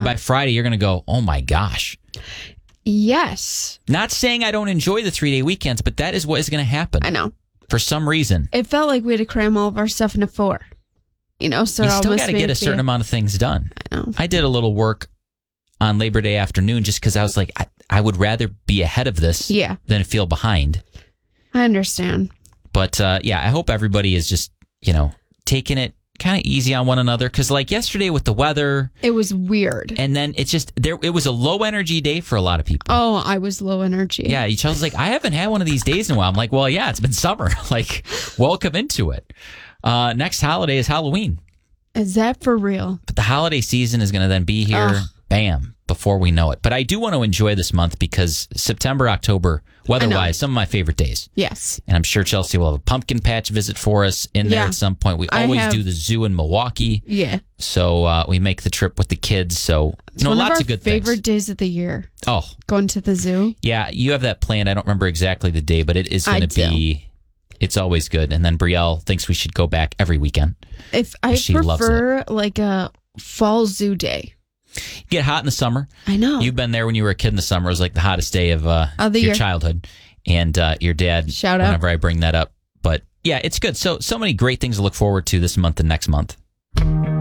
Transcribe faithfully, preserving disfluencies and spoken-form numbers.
by Friday, you're going to go, oh my gosh. Yes. Not saying I don't enjoy the three-day weekends, but that is what is going to happen. I know. For some reason. It felt like we had to cram all of our stuff into four. You know, so you it still almost got to made get a it certain be- amount of things done. I know. I did a little work on Labor Day afternoon just because I was like, I, I would rather be ahead of this Yeah. than feel behind. I understand. But uh, yeah, I hope everybody is just, you know, taking it kind of easy on one another. Because like yesterday with the weather. It was weird. And then it's just, there. it was a low energy day for a lot of people. Oh, I was low energy. Yeah, each other's like, I haven't had one of these days in a while. I'm like, well, yeah, it's been summer. Like, welcome into it. Uh, next holiday is Halloween. Is that for real? But the holiday season is going to then be here, Ugh. bam, before we know it. But I do want to enjoy this month because September, October, weather-wise, some of my favorite days. Yes. And I'm sure Chelsea will have a pumpkin patch visit for us in there Yeah. at some point. We I always have- do the zoo in Milwaukee. Yeah. So uh, we make the trip with the kids. So, It's you know, one lots of, our of good favorite things. days of the year. Oh, Going to the zoo. yeah, you have that planned. I don't remember exactly the day, but it is I going to be, it's always good. And then Brielle thinks we should go back every weekend. If I She loves prefer like a fall zoo day. Get hot in the summer. I know. You've been there when you were a kid in the summer. It was like the hottest day of, uh, Of the your year. childhood. And uh, your dad, Shout out. whenever I bring that up. But yeah, it's good. So, so many great things to look forward to this month and next month.